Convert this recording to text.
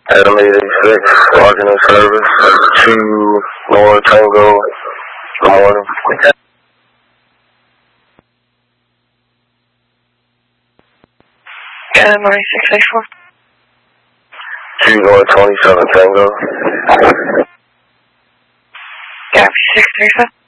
Adam 886, locking in service, 2 North Tango, good morning. Adam 684. 2 North 27 Tango. Yeah, 635.